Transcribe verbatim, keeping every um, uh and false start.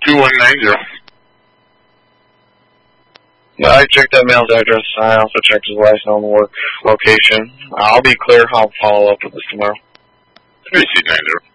two one nine zero. I checked that mail's address. I also checked his last known work location. I'll be clear. I'll follow up with this tomorrow. three C nine zero.